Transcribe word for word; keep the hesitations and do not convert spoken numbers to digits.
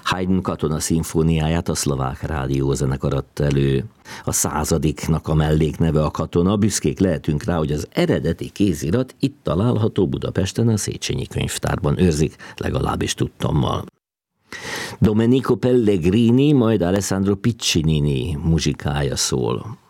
Haydn katona szimfóniáját a Szlovák Rádiózenekar adta elő. A századiknak a mellékneve a Katona, büszkék lehetünk rá, hogy az eredeti kézirat itt található Budapesten, a Széchenyi Könyvtárban őrzik, legalábbis tudtommal. Domenico Pellegrini, majd Alessandro Piccinini muzsikája szól.